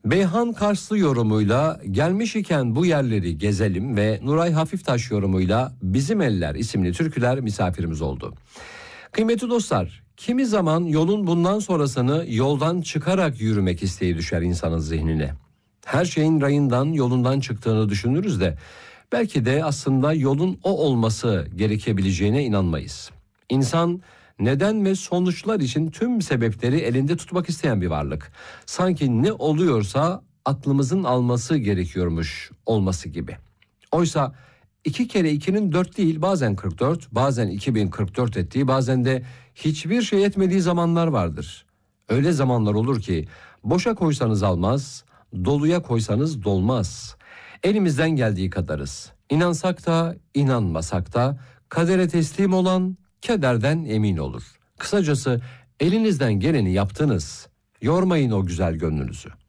Beyhan Karslı yorumuyla Gelmiş iken bu yerleri gezelim ve Nuray Hafiftaş yorumuyla Bizim Eller isimli türküler misafirimiz oldu. Kıymetli dostlar, kimi zaman yolun bundan sonrasını yoldan çıkarak yürümek isteği düşer insanın zihnine. Her şeyin rayından, yolundan çıktığını düşünürüz de belki de aslında yolun o olması gerekebileceğine inanmayız. İnsan neden ve sonuçlar için tüm sebepleri elinde tutmak isteyen bir varlık. Sanki ne oluyorsa aklımızın alması gerekiyormuş olması gibi. Oysa 2 kere 2'nin 4 değil, bazen 44, bazen 2044 ettiği, bazen de hiçbir şey etmediği zamanlar vardır. Öyle zamanlar olur ki boşa koysanız almaz, doluya koysanız dolmaz. Elimizden geldiği kadarız. İnansak da inanmasak da kadere teslim olan kederden emin olur. Kısacası elinizden geleni yaptınız. Yormayın o güzel gönlünüzü.